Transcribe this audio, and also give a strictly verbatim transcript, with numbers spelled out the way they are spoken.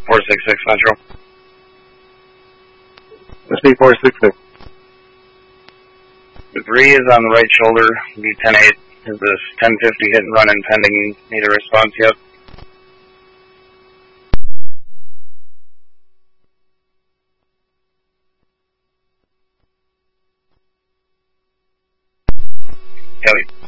four six six Metro. S B four six six. Debris is on the right shoulder, B ten eight. Is this ten fifty hit and run and pending? Need a response yet? Kelly.